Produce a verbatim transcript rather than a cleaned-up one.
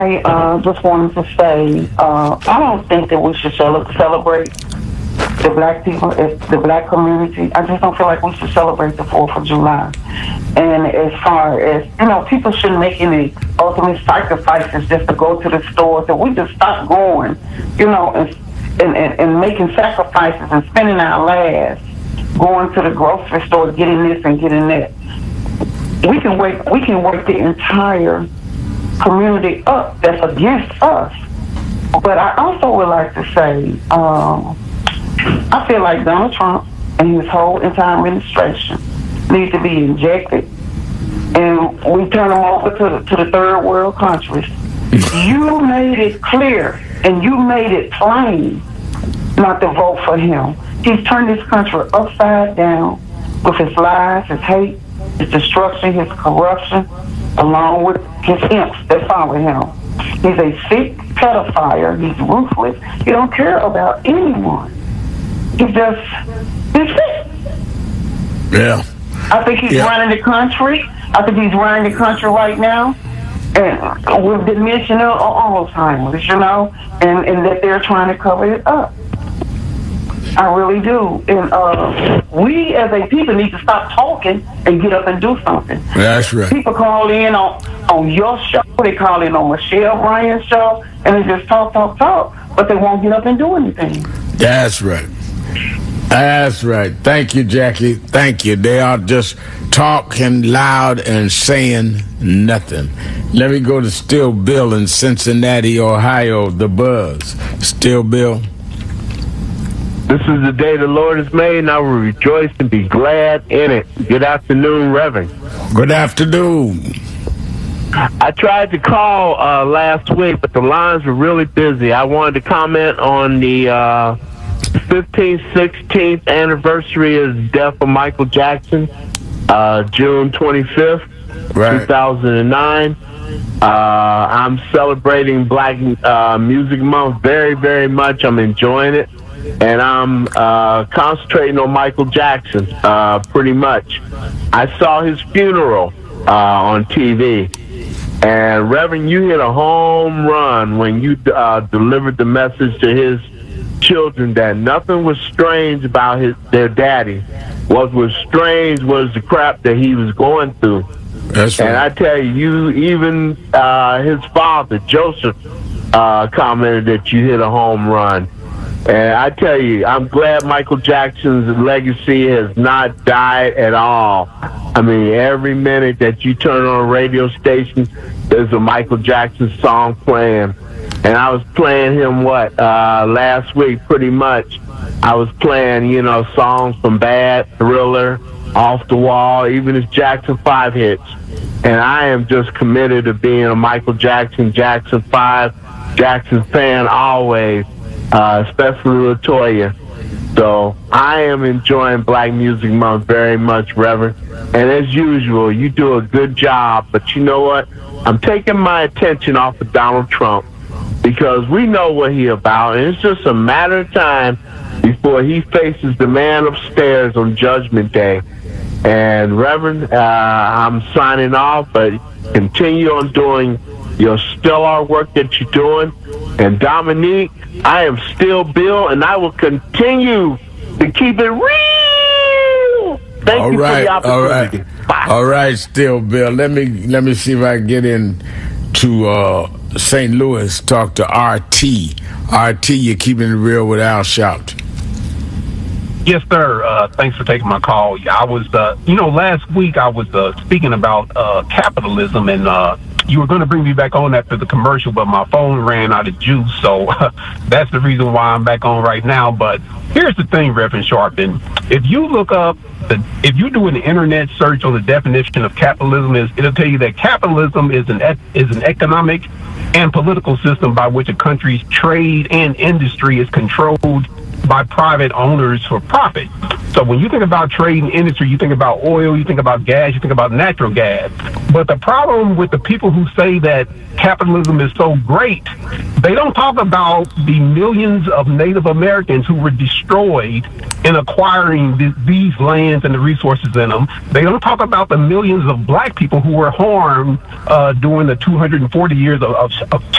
I uh, just wanted to say, uh, I don't think that we should cele- celebrate the black people, as the black community. I just don't feel like we should celebrate the fourth of July. And as far as, you know, people shouldn't make any ultimate sacrifices just to go to the stores. That we just stop going, you know, and, and, and, and making sacrifices and spending our last going to the grocery store, getting this and getting that. We can wake, we can wake the entire community up that's against us. But I also would like to say, um, I feel like Donald Trump and his whole entire administration needs to be injected, and we turn them over to the, to the third world countries. You made it clear and you made it plain not to vote for him. He's turned this country upside down with his lies, his hate, his destruction, his corruption, along with his imps that follow him. He's a sick pedophile. He's ruthless. He don't care about anyone. He just, he's sick. Yeah. I think he's yeah. running the country. I think he's running the country right now. And with dementia or Alzheimer's, you know, and, and that they're trying to cover it up. I really do. And uh, we as a people need to stop talking and get up and do something. That's right. People call in on, on your show, they call in on Michelle Bryan's show, and they just talk, talk, talk, but they won't get up and do anything. That's right. That's right. Thank you, Jackie. Thank you. They are just talking loud and saying nothing. Let me go to Still Bill in Cincinnati, Ohio, the Buzz. Still Bill. This is the day the Lord has made, and I will rejoice and be glad in it. Good afternoon, Reverend. Good afternoon. I tried to call uh, last week, but the lines were really busy. I wanted to comment on the uh, fifteenth, sixteenth anniversary of the death of Michael Jackson, uh, June twenty-fifth, right. two thousand nine. Uh, I'm celebrating Black uh, Music Month very, very much. I'm enjoying it. And I'm uh, concentrating on Michael Jackson, uh, pretty much. I saw his funeral uh, on T V. And, Reverend, you hit a home run when you uh, delivered the message to his children that nothing was strange about his their daddy. What was strange was the crap that he was going through. That's right. And I tell you, you even uh, his father, Joseph, uh, commented that you hit a home run. And I tell you, I'm glad Michael Jackson's legacy has not died at all. I mean, every minute that you turn on a radio station, there's a Michael Jackson song playing. And I was playing him, what, uh, last week, pretty much. I was playing, you know, songs from Bad, Thriller, Off the Wall, even his Jackson five hits. And I am just committed to being a Michael Jackson, Jackson five, Jackson fan always. Uh, especially LaToya. So I am enjoying Black Music Month very much, Reverend. And as usual, you do a good job. But you know what? I'm taking my attention off of Donald Trump because we know what he's about. And it's just a matter of time before he faces the man upstairs on Judgment Day. And Reverend, uh, I'm signing off, but continue on doing your stellar work that you're doing. And Dominique, I am still Bill, and I will continue to keep it real. Thank all you right, for the opportunity. All right, Bye. all right, still Bill. Let me let me see if I can get in to uh, Saint Louis. Talk to R T. R T, you're keeping it real with Al Shout. Yes, sir. Uh, thanks for taking my call. I was, uh, you know, last week I was uh, speaking about uh, capitalism, and uh, you were going to bring me back on after the commercial, but my phone ran out of juice, so uh, that's the reason why I'm back on right now. But here's the thing, Reverend Sharpton. If you look up, the, if you do an internet search on the definition of capitalism, is it'll tell you that capitalism is an is an economic and political system by which a country's trade and industry is controlled by private owners for profit. So when you think about trade and industry, you think about oil, you think about gas, you think about natural gas. But the problem with the people who say that capitalism is so great, they don't talk about the millions of Native Americans who were destroyed in acquiring th- these lands and the resources in them. They don't talk about the millions of black people who were harmed uh, during the two hundred forty years of, of, of